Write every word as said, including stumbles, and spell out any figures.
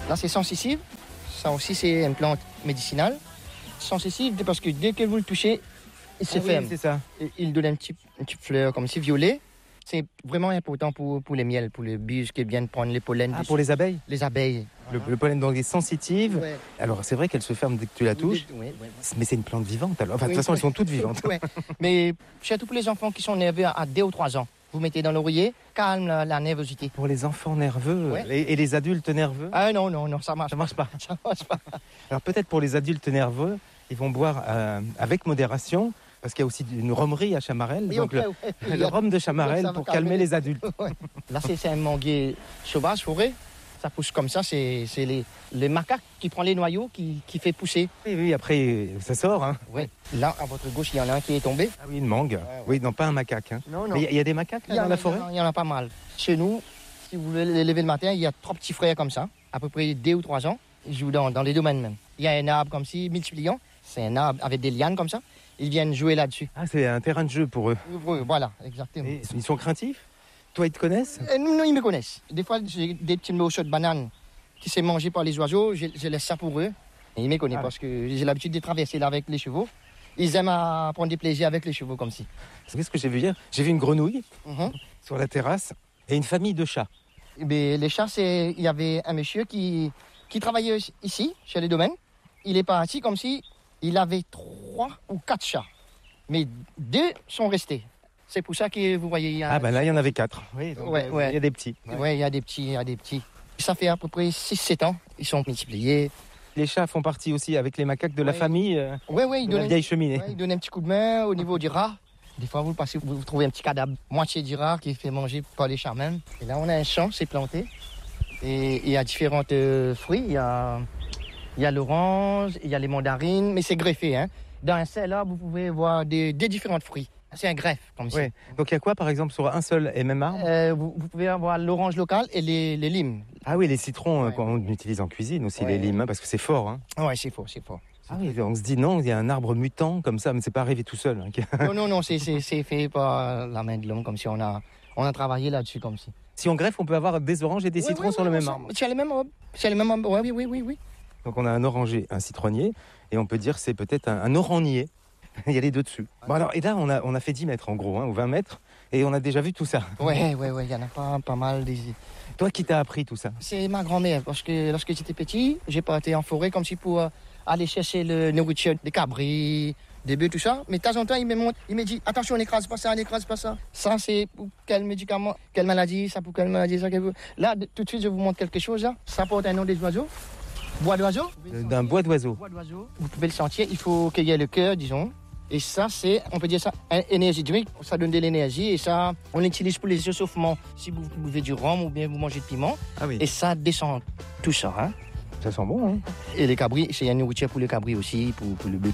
Là, c'est sensitive. Ça aussi, c'est une plante médicinale. Sensitive parce que dès que vous le touchez, il se Ah oui, ferme. c'est ça. Et il donne une petite, une petite fleur comme si violet. C'est vraiment important pour, pour les miels, pour les bus qui viennent prendre les pollens. Ah, des- pour les abeilles. les abeilles. Le, le pollen donc est sensitive. Ouais. Alors c'est vrai qu'elle se ferme dès que tu la touches, Oui, oui, oui. mais c'est une plante vivante. Alors, enfin, de Oui, toute façon, oui. elles sont toutes vivantes. Ouais. Mais surtout pour les enfants qui sont nerveux à deux ou trois ans, vous mettez dans l'oreiller, calme la, la nervosité. Pour les enfants nerveux Ouais. et, et les adultes nerveux, Ah non, non, non, ça marche ça marche pas. pas. Ça marche pas. Alors peut-être pour les adultes nerveux, ils vont boire euh, avec modération, parce qu'il y a aussi une romerie à Chamarel. Oui, donc ok, le, ouais. le Il y a- rhum de ça Chamarel va pour calmer. calmer les adultes. Ouais. Là, c'est c'est un manguier sauvage, forêt. Ça pousse comme ça, c'est c'est les, les macaques qui prennent les noyaux, qui, qui fait pousser. Oui, oui, après ça sort. Hein. Ouais. Là, à votre gauche, il y en a un qui est tombé. Ah oui, une mangue. ouais. Oui, non, pas un macaque. Hein. Non, non. Mais il y, a- il y a des macaques là, Il y en dans a- la forêt. Il y en a pas mal. Chez nous, si vous voulez les lever le matin, il y a trois petits frères comme ça, à peu près deux ou trois ans. Ils jouent dans, dans les domaines même. Il y a un arbre comme ci, multipliant. C'est un arbre avec des lianes comme ça. Ils viennent jouer là-dessus. Ah, c'est un terrain de jeu pour eux. Oui, voilà, exactement. Et ils sont craintifs. Toi, ils te connaissent. Et nous, non, ils me connaissent. Des fois, j'ai des petits morceaux de banane qui sont mangés par les oiseaux. Je, je laisse ça pour eux. Et ils me connaissent Ah. parce que j'ai l'habitude de traverser là avec les chevaux. Ils aiment à prendre du plaisir avec les chevaux comme ci. Qu'est-ce que j'ai vu hier? J'ai vu une grenouille Mhm. sur la terrasse et une famille de chats. Mais les chats, c'est... il y avait un monsieur qui, qui travaillait ici, chez les domaines. Il est parti comme si il avait trois ou quatre chats. Mais deux sont restés. C'est pour ça que vous voyez... Il y a... Ah ben là, il y en avait quatre. Oui, donc, Ouais, euh, ouais. il y a des petits. Ouais, il y a des petits, il y a des petits. Ça fait à peu près six sept ans. Ils sont multipliés. Les chats font partie aussi avec les macaques de la Ouais. famille euh, Oui, oui, ils de la donnent, vieille cheminée. ouais, ils donnent un petit coup de main au niveau du rat. Des fois, vous passez, vous trouvez un petit cadavre, moitié du rat qui est fait manger par les chats même. Et là, on a un champ, c'est planté. Et il y a différents euh, fruits. Il y a, il y a l'orange, il y a les mandarines, mais c'est greffé. Hein. Dans un seul arbre, vous pouvez voir des, des différents fruits. C'est un greffe, comme ça. Ouais. Donc il y a quoi par exemple sur un seul et même arbre? Euh, vous, vous pouvez avoir l'orange local et les, les limes. Ah oui, les citrons euh, Ouais. qu'on utilise en cuisine aussi, Ouais. les limes, hein, parce que c'est fort. Hein. Ouais, c'est fort, c'est fort. Ah oui, on se dit non, il y a un arbre mutant comme ça, mais c'est pas arrivé tout seul. Hein. Non, non, non, c'est, c'est, c'est fait par la main de l'homme, comme si on a, on a travaillé là-dessus, comme si. Si on greffe, on peut avoir des oranges et des Oui, citrons oui, sur oui, le on même sent- arbre. C'est le même arbre. C'est le même arbre. Ouais, oui, oui, oui, oui. Donc on a un oranger, un citronnier, et on peut dire c'est peut-être un, un orangier. Il y a les deux dessus. Bon alors, et là on a, on a fait dix mètres en gros, hein, ou vingt mètres, et on a déjà vu tout ça. Ouais, ouais, ouais, il y en a pas, pas mal. Des... Toi qui t'as appris tout ça? C'est ma grand-mère, parce que lorsque j'étais petit, j'ai parti en forêt comme si pour euh, aller chercher le nourriture des cabris, des bœufs, tout ça. Mais de temps en temps, il me montre, il me dit attention, n'écrase pas ça, n'écrase pas ça. Ça, c'est pour quel médicament, quelle maladie, ça pour quelle maladie, ça. Quelle... Là, de- tout de suite, je vous montre quelque chose. Là. Ça porte un nom des oiseaux. Bois d'oiseau. Euh, D'un bois d'oiseau. Bois d'oiseau. Vous pouvez le sentir, il faut qu'il y ait le cœur, disons. Et ça, c'est, on peut dire ça, un- énergie drink, ça donne de l'énergie. Et ça, on l'utilise pour les échauffements. Si vous buvez du rhum ou bien vous mangez de piment. Ah oui, Et ça descend tout ça. Hein. ça sent bon. Hein. Et les cabris, c'est une nourriture pour les cabris aussi, pour, pour le bœuf.